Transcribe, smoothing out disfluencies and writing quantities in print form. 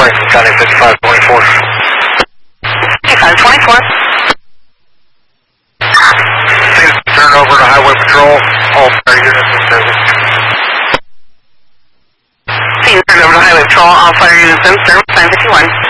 County 5524. 5524. Turn over to Highway Patrol. All fire units in service. Turn over to Highway Patrol. All fire units in service. 951.